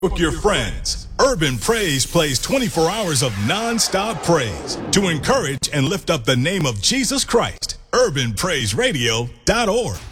with your friends. Urban Praise plays 24 hours of non-stop praise to encourage and lift up the name of Jesus Christ. UrbanPraiseRadio.org.